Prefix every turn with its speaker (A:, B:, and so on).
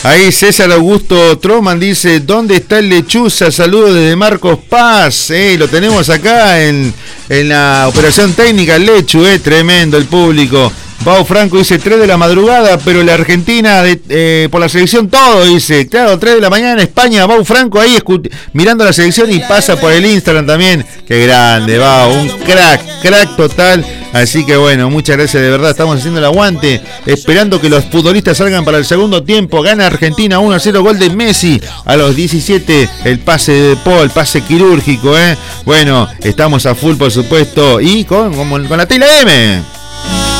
A: Ahí César Augusto Troman dice, ¿dónde está el Lechuza? Saludos desde Marcos Paz. Lo tenemos acá en la operación técnica, el Lechu, tremendo el público. Pau Franco dice 3 de la madrugada, pero la Argentina por la selección todo, dice. Claro, 3 de la mañana en España, Pau Franco ahí mirando la selección y pasa por el Instagram también. Qué grande, Pau, un crack total. Así que bueno, muchas gracias, de verdad, estamos haciendo el aguante, esperando que los futbolistas salgan para el segundo tiempo. Gana Argentina 1-0, gol de Messi a los 17, el pase de Paul, pase quirúrgico, Bueno, estamos a full por supuesto, y con la Tela M.